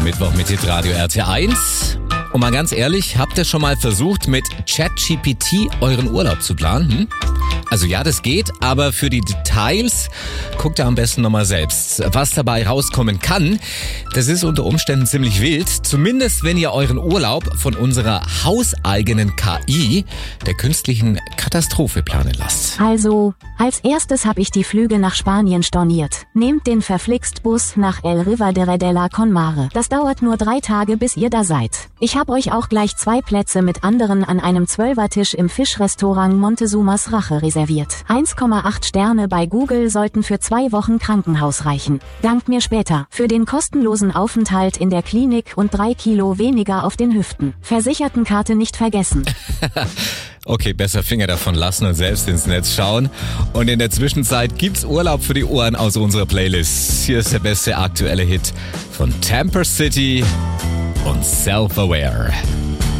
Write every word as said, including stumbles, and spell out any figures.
Mittwoch mit Hitradio R T eins. Und mal ganz ehrlich, habt ihr schon mal versucht, mit ChatGPT euren Urlaub zu planen? Hm? Also ja, das geht, aber für die Details guckt ihr am besten nochmal selbst. Was dabei rauskommen kann, das ist unter Umständen ziemlich wild. Zumindest wenn ihr euren Urlaub von unserer hauseigenen K I, der künstlichen Katastrophe, planen lasst. Also, als erstes habe ich die Flüge nach Spanien storniert. Nehmt den verflixt Bus nach El Rivadere de la Conmare. Das dauert nur drei Tage, bis ihr da seid. Ich habe euch auch gleich zwei Plätze mit anderen an einem Zwölfertisch im Fischrestaurant Montezumas Rache reserviert. eins Komma acht Sterne bei Google sollten für zwei Wochen Krankenhaus reichen. Dankt mir später für den kostenlosen Aufenthalt in der Klinik und drei Kilo weniger auf den Hüften. Versichertenkarte nicht vergessen. Okay, besser Finger davon lassen und selbst ins Netz schauen. Und in der Zwischenzeit gibt's Urlaub für die Ohren aus unserer Playlist. Hier ist der beste aktuelle Hit von Tamper City und Self-Aware.